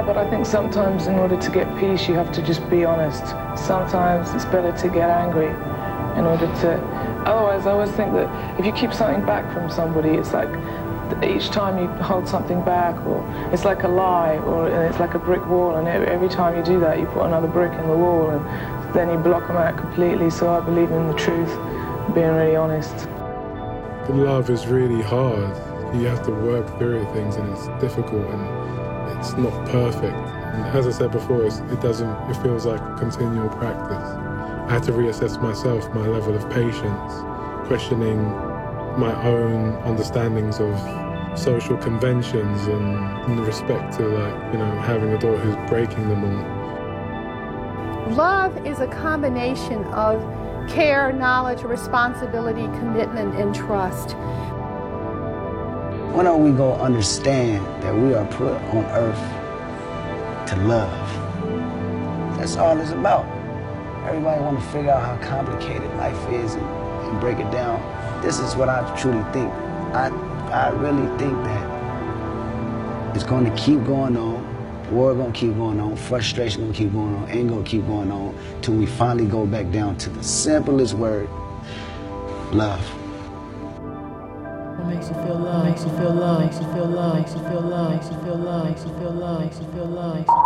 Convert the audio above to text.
but I think sometimes in order to get peace, you have to just be honest. Sometimes it's better to get angry in order to... Otherwise, I always think that if you keep something back from somebody, it's like each time you hold something back, or it's like a lie, or it's like a brick wall, and every time you do that, you put another brick in the wall, and then you block them out completely. So I believe in the truth, being really honest. Love is really hard. You have to work through things, and it's difficult, and it's not perfect. And as I said before, it feels like a continual practice. I had to reassess myself, my level of patience, questioning my own understandings of social conventions and in respect to, having a daughter who's breaking them all. Love is a combination of care, knowledge, responsibility, commitment, and trust. When are we going to understand that we are put on earth to love? That's all it's about. Everybody want to figure out how complicated life is and break it down. This is what I truly think. I really think that it's going to keep going on. War going to keep going on. Frustration going to keep going on. Anger going to keep going on till we finally go back down to the simplest word, love. What makes you feel love? Makes you feel love? Makes you feel love? Makes you feel love? Makes you feel love? Makes you feel love? Makes you feel love?